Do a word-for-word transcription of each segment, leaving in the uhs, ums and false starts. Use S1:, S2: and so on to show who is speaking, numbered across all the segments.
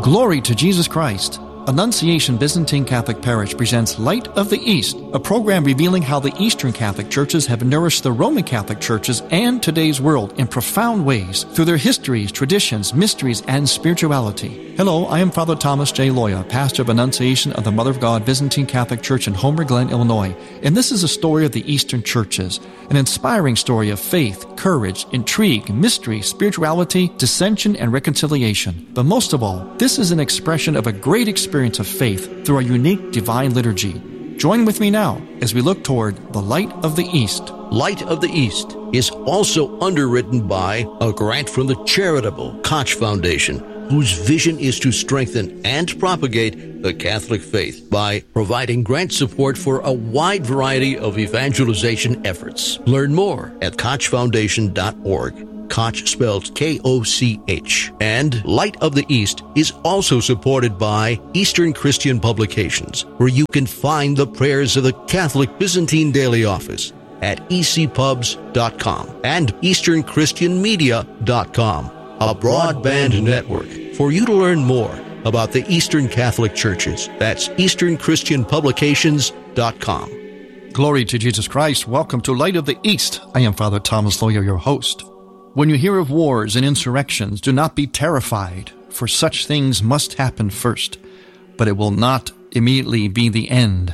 S1: Glory to Jesus Christ. Annunciation Byzantine Catholic Parish presents Light of the East, a program revealing how the Eastern Catholic churches have nourished the Roman Catholic churches and today's world in profound ways through their histories, traditions, mysteries, and spirituality. Hello, I am Father Thomas J. Loya, pastor of Annunciation of the Mother of God Byzantine Catholic Church in Homer Glen, Illinois, and this is a story of the Eastern churches, an inspiring story of faith, courage, intrigue, mystery, spirituality, dissension, and reconciliation. But most of all, this is an expression of a great experience of faith through our unique divine liturgy. Join with me now as we look toward the Light of the East.
S2: Light of the East is also underwritten by a grant from the charitable Koch Foundation, whose vision is to strengthen and propagate the Catholic faith by providing grant support for a wide variety of evangelization efforts. Learn more at koch foundation dot org. Koch spelled K O C H. And Light of the East is also supported by Eastern Christian Publications, where you can find the prayers of the Catholic Byzantine Daily Office at e c pubs dot com and eastern christian media dot com, a broadband network for you to learn more about the Eastern Catholic Churches. That's eastern christian publications dot com.
S1: Glory to Jesus Christ. Welcome to Light of the East. I am Father Thomas Loya, your host. When you hear of wars and insurrections, do not be terrified, for such things must happen first, but it will not immediately be the end.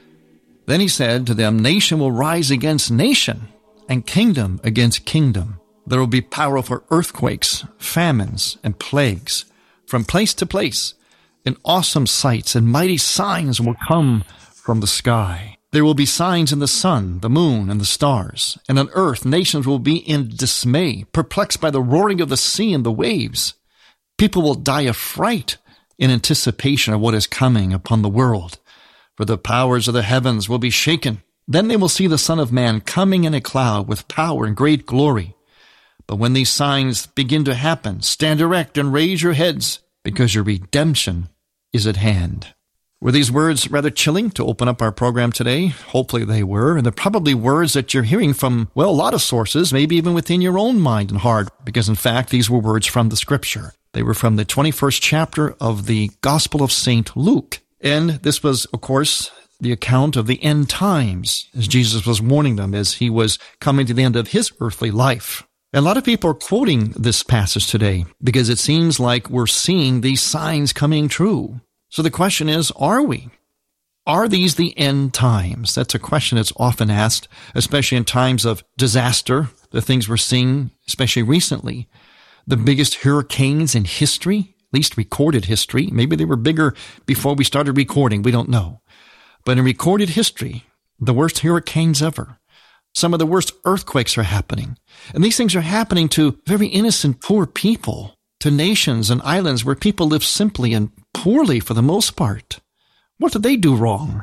S1: Then he said to them, nation will rise against nation, and kingdom against kingdom. There will be powerful earthquakes, famines, and plagues from place to place, and awesome sights and mighty signs will come from the sky. There will be signs in the sun, the moon, and the stars, and on earth nations will be in dismay, perplexed by the roaring of the sea and the waves. People will die of fright in anticipation of what is coming upon the world, for the powers of the heavens will be shaken. Then they will see the Son of Man coming in a cloud with power and great glory. But when these signs begin to happen, stand erect and raise your heads, because your redemption is at hand. Were these words rather chilling to open up our program today? Hopefully they were, and they're probably words that you're hearing from, well, a lot of sources, maybe even within your own mind and heart, because in fact, these were words from the Scripture. They were from the twenty-first chapter of the Gospel of Saint Luke. And this was, of course, the account of the end times, as Jesus was warning them as he was coming to the end of his earthly life. And a lot of people are quoting this passage today because it seems like we're seeing these signs coming true. So the question is, are we? Are these the end times? That's a question that's often asked, especially in times of disaster, the things we're seeing, especially recently. The biggest hurricanes in history, at least recorded history. Maybe they were bigger before we started recording. We don't know. But in recorded history, the worst hurricanes ever. Some of the worst earthquakes are happening. And these things are happening to very innocent, poor people, to nations and islands where people live simply and poorly for the most part. What did they do wrong?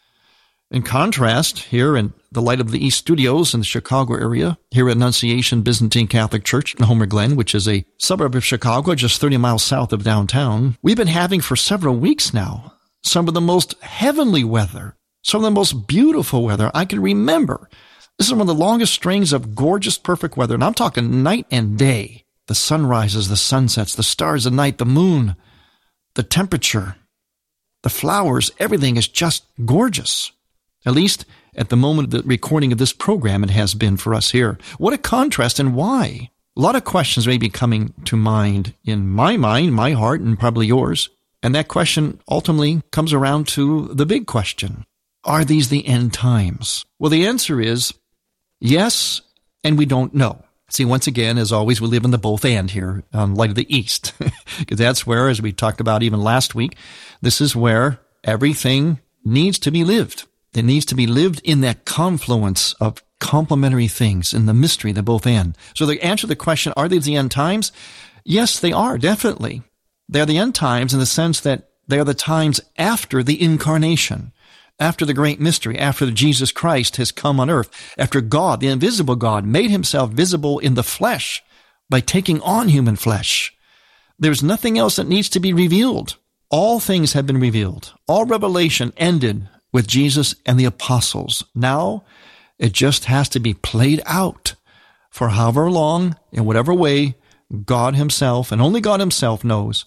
S1: In contrast, here in the Light of the East studios in the Chicago area, here at Annunciation Byzantine Catholic Church in Homer Glen, which is a suburb of Chicago, just thirty miles south of downtown, we've been having for several weeks now some of the most heavenly weather, some of the most beautiful weather I can remember. This is one of the longest strings of gorgeous, perfect weather, and I'm talking night and day. The sunrises, the sunsets, the stars at night, the moon, the temperature, the flowers, everything is just gorgeous. At least at the moment of the recording of this program, it has been for us here. What a contrast, and why? A lot of questions may be coming to mind in my mind, my heart, and probably yours. And that question ultimately comes around to the big question. Are these the end times? Well, the answer is yes, and we don't know. See, once again, as always, we live in the both and here on Light of the East, because that's where, as we talked about even last week, this is where everything needs to be lived. It needs to be lived in that confluence of complementary things, in the mystery, the both and. So to answer the question, are these the end times? Yes, they are, definitely. They're the end times in the sense that they are the times after the incarnation, after the great mystery, after Jesus Christ has come on earth, after God, the invisible God, made himself visible in the flesh by taking on human flesh. There's nothing else that needs to be revealed. All things have been revealed. All revelation ended with Jesus and the apostles. Now, it just has to be played out for however long, in whatever way, God himself, and only God himself knows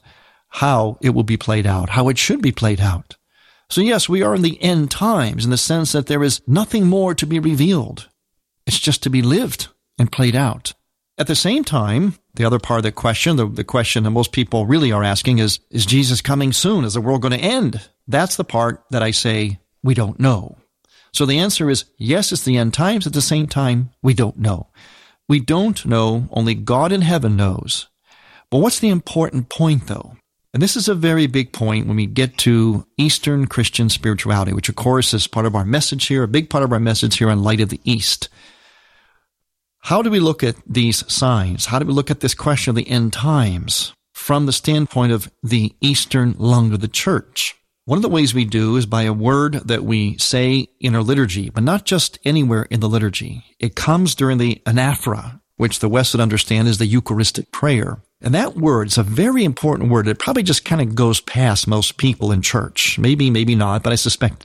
S1: how it will be played out, how it should be played out. So yes, we are in the end times in the sense that there is nothing more to be revealed. It's just to be lived and played out. At the same time, the other part of the question, the, the question that most people really are asking is, is Jesus coming soon? Is the world going to end? That's the part that I say we don't know. So the answer is yes, it's the end times. At the same time, we don't know. We don't know. Only God in heaven knows. But what's the important point, though? And this is a very big point when we get to Eastern Christian spirituality, which, of course, is part of our message here, a big part of our message here on Light of the East. How do we look at these signs? How do we look at this question of the end times from the standpoint of the Eastern lung of the church? One of the ways we do is by a word that we say in our liturgy, but not just anywhere in the liturgy. It comes during the anaphora, which the West would understand is the Eucharistic prayer. And that word is a very important word. It probably just kind of goes past most people in church. Maybe, maybe not, but I suspect